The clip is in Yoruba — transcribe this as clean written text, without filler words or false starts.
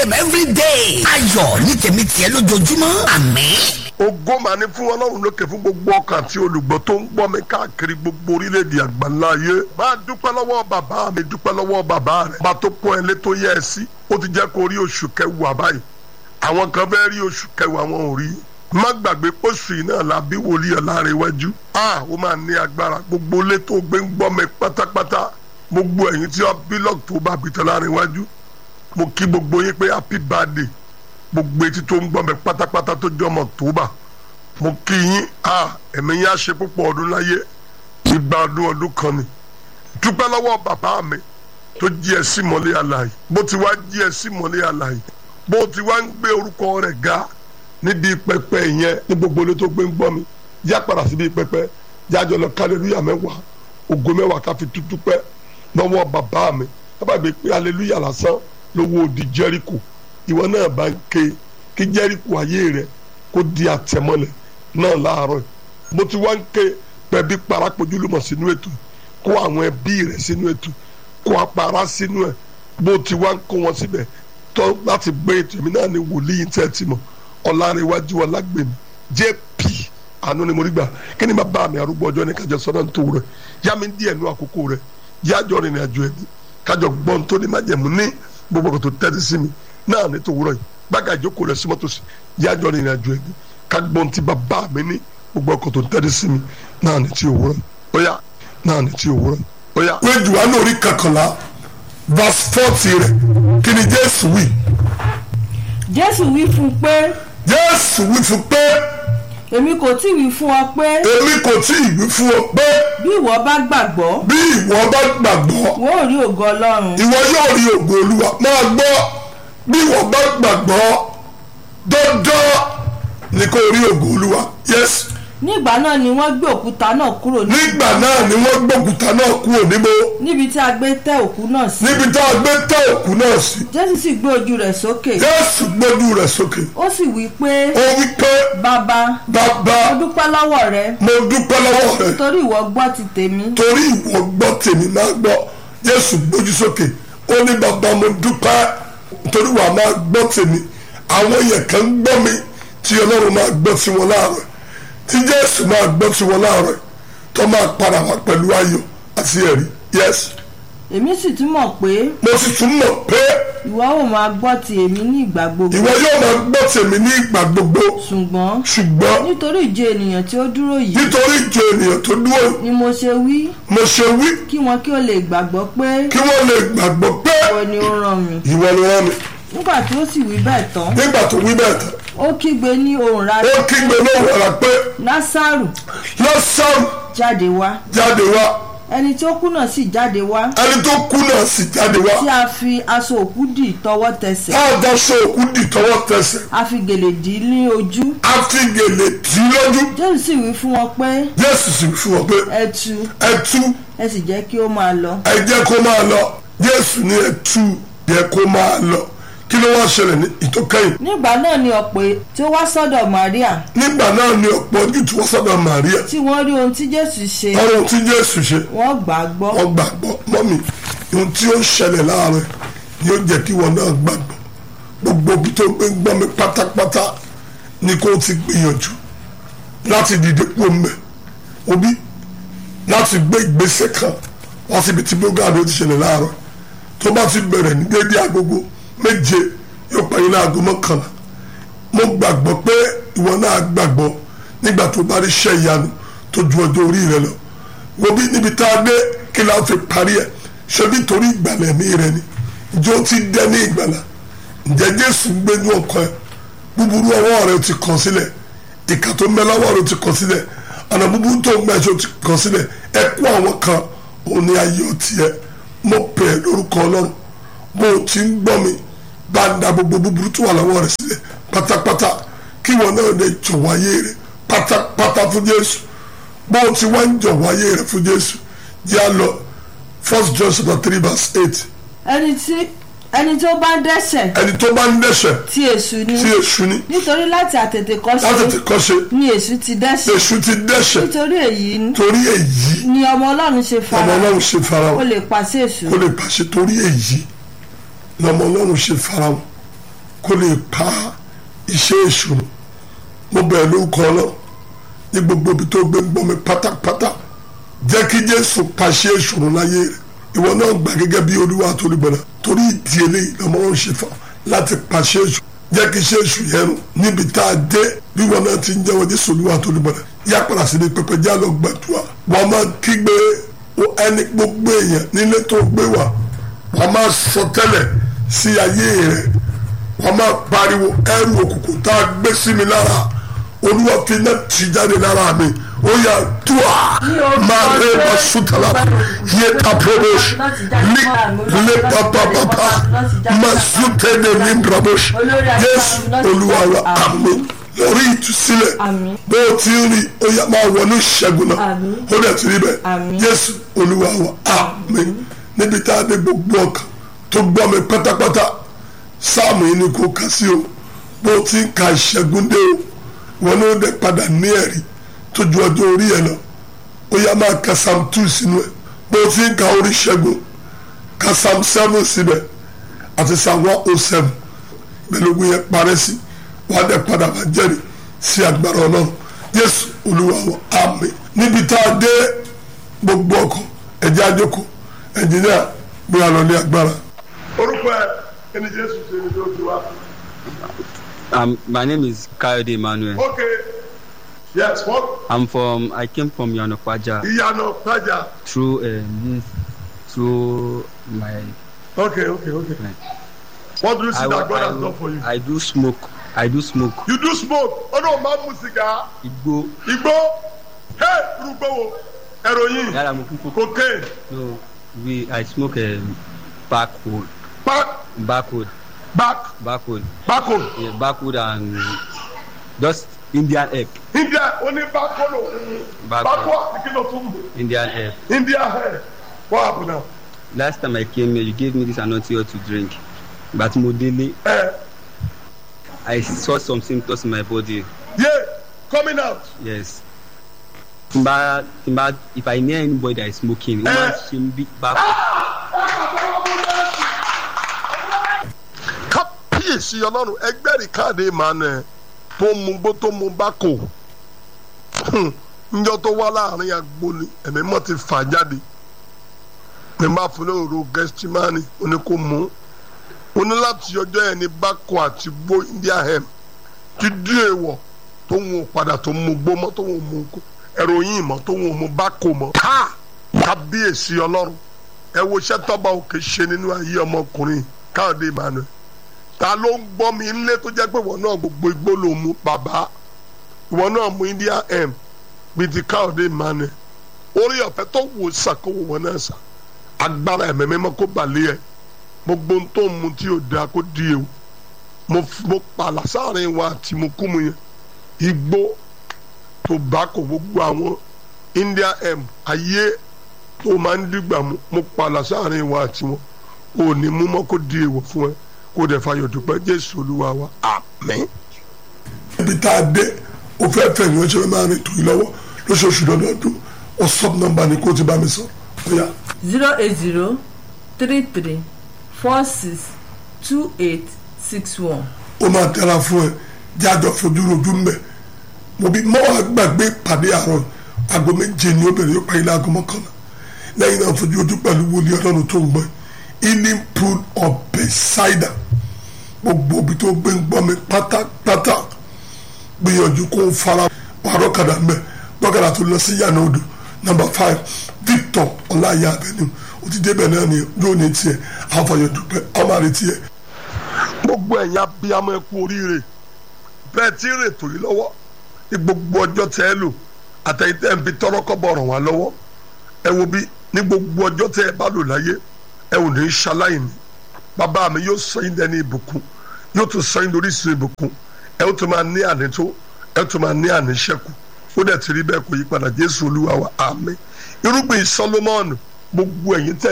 a.m. every day. ayọ̀ ní tèmi tiẹ̀ lójoojúmọ́. àmín. ògo mà ní fún ọlọ́run lókè fún gbogbo ọkàn àti olùgbọ́ tó ń gbọ́ mi káàkiri gbogbo orílẹ̀-èdè àgbáńlá ayé. máa dúpẹ́ lọ́wọ́ bàbá mi, dúpẹ́ lọ́wọ́ bàbá rẹ̀. bá tó pọ́n ẹ lé tó yẹ ẹ sí. ó ti jẹ́ kó rí oṣù kẹwàá báyìí. àwọn kan fẹ́ rí oṣù kẹwàá wọn ò rí. má gbàgbé pósù yìí náà la bí wòlíì Ọlárẹ̀wájú. ó máa ní agbára. gbogbo ilé tó gbé ń gbọ́ mi pátápátá. gbogbo ẹ̀yin tí wọ́n bí lọ́któbà bìtẹ̀ Ọlárẹ̀wájú. mo kí gbogbo yín pé happy birthday. gbogbo etí tó ń gbọ́ mi pátápátá tó jẹ́ ọmọ tóbà. mo kí yín ẹ̀mí yín á ṣe púpọ̀ ọdún láyé. ìgbà ọdún kan ni. dúpẹ́ lọ́wọ́ bàbá mi tó jí ẹ sí mọ́lẹ̀ àlàyé. bó ti wá jí ẹ sí mọ́lẹ̀ àlàyé. bó ti wá ń gbé orúkọ rẹ̀ ga níbi pẹpẹ yẹn ní gbogbo ilé tó gbé ń gbọ́ mi. yá padà síbi pẹpẹ yájọ lọ hallelujah 10 ògo 10 ká fi dúpẹ́ lọ́wọ́ bàbá mi. bàbá mi pé hallelujah lásán lówó odi Jẹ́ríkò. ìwọ náà bá ń ké kí Jẹ́ríkò ayé rẹ kó di àtẹ̀mọ́lẹ̀ náà láàárọ̀. mo ti wá ń ké pẹ̀bí parapojúlùmọ̀ sínú ètò, kó àwọn ẹbí rẹ sínú ètò, kó apara sínú ẹ̀. bó ti wá ń kó wọn síbẹ̀ tó láti gbé ètò èmi náà ní wòlíì tẹ́ ti mọ̀ Ọlárẹ̀wájú Ọlágbèmí JP. àánú ni mo rí gbà. kí ni bàbá mi arúgbó ọjọ́ ní kájọ sọ́dọ̀ tó rẹ̀ yá mi díẹ̀ nú àkókò rẹ̀ yájọ́ rìnrìn àjò ẹ̀mí kájọ gbọ́n tó ní májẹ̀mú ní gbogbo ọkọ̀ tó tẹ́tí sí mi náà ní tòwúrọ̀ yìí. gbága ìjókòó rẹ̀ símọ́tò sí yájọ́ rìnrìn àjò ẹ̀mí ká gbọ́n tí bàbá mi ní gbogbo ọkọ̀ tó tẹ́tí sí mi náà ní tí òwúrọ̀ yìí. ó yá náà ní tí òwúrọ̀ yìí. ó yá. wé Jòhánù orí 11 verse 40 rẹ̀ kí ni Jésù wí. Jésù wí fún un pé. Jésù wí fún pé. èmi kò tí ì wí fún ọ pé. èmi kò tí ì wí fún ọ pé. bí ìwọ bá gbàgbọ́. bí ìwọ bá gbàgbọ́. wọ́n ò rí ògo Ọlọ́run. ìwọ yóò rí ògo Olúwa. máa gbọ́ bí ìwọ bá gbàgbọ́ dandan ni kò rí ògo Olúwa. yes. nígbà náà ni wọ́n gbé òkúta náà kúrò. nígbà náà ni wọ́n gbé òkúta náà kúrò níbo. níbi tí a gbé tẹ́ òkú náà sí. níbi tí a gbé tẹ́ òkú náà sí. Jésù sì gbé ojú rẹ̀ sókè. Jésù gbójú rẹ̀ sókè. ó sì wí pé. ó wí pé. bàbá. bàbá. mo dúpẹ́ lọ́wọ́ rẹ. mo dúpẹ́ lọ́wọ́ rẹ. torí ìwọ gbọ́ ti tèmi. torí ìwọ gbọ́ tèmi máa gbọ́. Jésù gbójú sókè. ó ní bàbá mo dúpẹ́ torí wàá máa gbọ́ tèmi. àwọn yẹn kan gbọ́ mi tí Ọlọ́run máa gbọ́ tí wọn láàárọ̀. tí Jésù máa gbọ́ tí wọn láàárọ̀ tó máa padà wá pẹ̀lú ayọ̀ àti ẹ̀rí. yes. èmi sì tún mọ̀ pé. mo sì tún mọ̀ pé. ìwọ ò máa gbọ́ ti èmi ní ìgbà gbogbo. ìwọ yóò máa gbọ́ tèmi ní ìgbà gbogbo. ṣùgbọ́n nítorí ìjọ ènìyàn tí ó dúró yìí. nítorí ìjọ ènìyàn tó dúró yìí. ni mo ṣe wí. mo ṣe wí. kí wọn kí ó lè gbàgbọ́ pé. kí wọ́n lè gbàgbọ́ pé. ìwọ ni ó rán mi. ìwọ ni rán mi. nígbà tí ó sì wí bẹ́ẹ̀ tán. nígbà tó wí bẹ́ẹ̀ tán. ó kígbe ní ohùn rárá. ó kígbe ní ohùn rárá pé. Lásárù. Lásárù. jáde wá. jáde wá. ẹni tó kú náà sì jáde wá. ẹni tó kú náà sì jáde wá. tí a fi aṣọ òkú dì tọwọ́ tẹsẹ̀. a da aṣọ òkú dì tọwọ́ tẹsẹ̀. a fi gèlè dì í ní ojú. a fi gèlè dì í lójú. Jésù sì wí fún wọn pé. Jésù sì wí fún wọn pé. ẹ tú. ẹ tú. ẹ sì jẹ́ kí ó máa lọ. ẹ jẹ́ kó máa lọ. Jésù ní ẹ tú jẹ́ kó máa lọ. kí ló wá ṣẹlẹ̀ ní ìtókẹ́yìn. nígbà náà ni ọ̀pọ̀ tí ó wá sọ́dọ̀ Màríà. nígbà náà ni ọ̀pọ̀ ojú tí wọ́n sọ́dọ̀ Màríà. tí wọ́n rí ohun tí Jésù ṣe. ohun tí Jésù ṣe. wọ́n gbàgbọ́. wọ́n gbàgbọ́ mọ́mì ohun tí ó ń ṣẹlẹ̀ láàárọ̀ yóò jẹ́ kí wọn náà gbàgbọ́. gbogbo ibi tó gbé gbọ́ mi pátápátá ni kò ti gbìyànjú láti dìde kú mẹ́ òbí láti gbé ìgbésẹ̀ kan wá síbi tí bógáàdì ó ti ṣẹlẹ̀ láàárọ̀ tó bá ti bẹ̀rẹ̀ ní déédéé agogo 7 yóò parí ní aago 11. mo gbàgbọ́ pé ìwọ náà gbàgbọ́ nígbà tó bá rí iṣẹ́ ìyanu tó ju ọjọ́ orí rẹ lọ. wo bí níbi tá a dé kí la fi parí ẹ̀ ṣe bí torí ìgbàlà ẹ̀mí rẹ ni ìjọ ti dẹ́ ní ìgbàlà. ǹjẹ́ Jésù ń gbé ní ọkàn ẹ̀ búburú ọwọ́ rẹ ti kàn sílẹ̀ ìkà tó mẹ́ lọ́wọ́ rẹ ti kàn sílẹ̀ ọ̀nà búburú tó ń gbẹ́jọ́ ti kàn sílẹ̀ ẹ kú àwọn kan òun ni ayé ọtí ẹ mo pè é lórúkọ Ọlọ́run bó o ti ń gbọ́ mi bá ń da gbogbo búburú tó wà lọ́wọ́ rẹ sílẹ̀ pátápátá kí wọn náà lè jọ̀wọ́ ayé rẹ pátápátá fún Jésù bó o ti wá ń jọ̀wọ́ ayé rẹ fún Jésù jẹ́ à lọ 1 John 3 verse 8. ẹni tó bá ń dẹ́ṣẹ̀. ẹni tó bá ń dẹ́ṣẹ̀. tí èṣù ni. tí èṣù ni. nítorí láti àtètèkọ́ṣe. látètèkọ́ṣe. ni èṣù ti dẹ́ṣẹ̀. èṣù ti dẹ́ṣẹ̀. nítorí èyí. torí èyí. ni ọmọ Ọlọ́run ṣe fara. ọmọ Ọlọ́run ṣe fara wọn. ó lè pàṣẹ èṣù. ó lè pàṣẹ torí èyí ni ọmọ Ọlọ́run ṣe fara wọn. kó lè pa iṣẹ́ èṣù. Mo bẹ̀ lórúkọ Ọlọ́run ní gbogbo ibi tó gbé ń gbọ́ mi pátápátá, jẹ́ kí Jésù pàṣẹ èṣù láyé rẹ̀. Ìwọ náà gbà gẹ́gẹ́ bí Olúwa àti olùgbàlà, torí ìdí eléyìí lọ́mọ wọn ṣe fà láti pàṣẹ èṣù. Jẹ́ kí iṣẹ́ èṣù yẹn rùn níbi tá a dé. Bí wọn náà ti ń jẹ́wọ́ Jésù Olúwa àti olùgbàlà, yá padà sí ní pẹpẹ, já lọ gbàdúrà. Wọ́n máa kígbe ẹni gbogbo èèyàn nílé tó gbé wà, wọ́n máa sọ tẹ́lẹ̀ sí ayé rẹ̀, wọ́n máa pariwo ẹrù òkùnkùn tá a gbé sí mi lára, Olúwa fi iná tì jáde lára mi. Ó yá dùà máa rẹ ma sùtàlà yé ta promosh lé pàpàpàpà ma sùtẹ̀lẹ̀ ní promosh. Jésù Olúwa wa àmín. Lórí ìtúsílẹ̀ bó o ti rí, ó yá máa wọnú ìṣẹ́gun náà, ó dẹ̀ ti rí bẹ́ẹ̀. Jésù Olúwa wa àmín. Níbi tá a dé gbogbo ọkàn tó gbọ́ mi pátápátá, sáàmù yìí ni kò kà sí o. Bó o ti ń ka ìṣẹ́gun dé o, wọn ló dé padà ní ẹ̀rí tó ju ọjọ́ orí ẹ̀ lọ. Ó yá máa ka Psalm 2 sínú ẹ̀. Bó o ti ń ka orí ìṣẹ́gun, ka Psalm 7 síbẹ̀ àti Psalm 107 gbẹ̀lógún yẹn parẹ́ sí. Wàá dẹ̀ padà máa jẹ́rìí sí agbára Ọlọ́run. Jésù Olúwa wa àmín. Níbi tá a dé gbogbo ọkọ̀ ẹ̀jẹ̀ àjọkọ̀ ẹ̀jìnìà gbé àlọ́ ní agbára. Orúkọ ẹ̀ ẹni Jésù ṣe ní ló ti wá. My name is Kayode Emmanuel. Okay. Yes, what? I came from Yanopaja. Yanopaja. Through my. Okay. What do you see that God has done for you? I do smoke. You do smoke? Oh no, man, musica. Igbo. Hey, Rubo. Heroin. Yeah, cocaine. No, I smoke backwood. Backwood. Yeah, backwood and just Indian egg. Only backwood. Indian egg. What happened now? Last time I came here, you gave me this anointing to drink, but modeli. I saw some symptoms in my body. Yeah, coming out. Yes. If I near anybody that is smoking, be back. Kábíyèsí Ọlọ́run, ẹgbẹ́rì káàdé Emmanuel tó mú gbó tó mú bákò. Njọ́ tó wá láàrin agbo ni ẹ̀mí mọ́ ti fà jáde. Ní bá fún ní òru Gẹ́stímánì, ó ní kó mú. Ó ní láti ọjọ́ yẹn ní bákò àti gbó India hem ti dí èèwọ̀ tó ń wò padà tó mú gbó mọ́ tó ń mú kó. Ẹ̀ròyìn mọ́ tó ń mú bákò mọ́. Kábíyèsí Ọlọ́run, ẹ wo iṣẹ́ tọ́ba òkè ṣe nínú ayé ọmọkùnrin Káyọ̀dé Emmanuel. Ta ló ń gbọ́ mi nílé tó jẹ́ pé ìwọ náà gbogbo igbó ló mú bàbá, ìwọ náà mú India hem bíi ti Káyọ̀dé Emmanuel. Orí ọ̀fẹ́ tó wò sàkówó wọn náà sà, agbára ẹ̀mí mímọ́ kó balẹ̀ ẹ̀. Gbogbo ohun tó ń mu tí ò dáa kó di ewu. Mo pààlà sáàrin wa àti mo kú mu yẹn. Igbó tobacco gbogbo àwọn India hem ayé tó máa ń dìgbà mu, mo pààlà sáàrin wa àti wọn. Ò ní mú mọ́ kó di ewu fún ẹ, kó dẹ̀ fayọ̀ dúpẹ́. Jésù Olúwa wa àmín. Ibi tá a dé, o fẹ́ fẹ́ ìwé ṣe máa rìn tó yìí lọ́wọ́ lóṣooṣù lọ́dọọdún. WhatsApp number ni kó o ti bá mi sọ. 08033462861. Ó máa dára fún ẹ, jájọ fojú rojú mbẹ. Mo bí mọ́ àgbàgbé ìpàdé àárọ̀ aago méje ni ó bẹ̀rẹ̀ yóò parí láago mọ́kànlá. Lẹ́yìn náà fojú ojú pẹ̀lú wòlíì Ọlọ́run tó ń gbọ́ healing pool of Bethesda. Gbogbo ibi tó gbé ń gbọ́ mi pátápátá gbìyànjú kó ń fara pàrọ̀ kàdà mbẹ. Lọ́kàdà tó lọ sí Yànà Odò number 5 Victor Ọláyà Avenue. Ó ti débẹ̀ náà ni yóò ní tiẹ̀ àfọyọ̀ dúpẹ́ ọmọ rẹ̀ tiẹ̀. Gbogbo ẹ̀yin abiyamọ ẹ kú oríire bẹ́ẹ̀ tí ń rètò yìí lọ́wọ́ ní gbogbo ọjọ́ tẹ́ ẹ lò àtẹ̀yìn tẹ́ ẹ ń fi tọ́rọ́kọ́ bọ̀ ràn wá lọ́wọ́. Ẹ wo bí ní gbogbo ọjọ́ tẹ́ ẹ bá lò láyé ẹ ò ní ṣaláìní. Bàbá mi yóò sọ yín dẹni ìbùkún, yóò tún sọ yín lórí ìsìn ìbùkún. Ẹ ó tún máa ní ànító, ẹ ó tún máa ní àníṣẹ́kù. Ó dẹ̀ ti rí bẹ́ẹ̀ kò yí padà. Jésù Olúwa wa àmín. Irúgbìn Solomon gbogbo ẹ̀yin tẹ́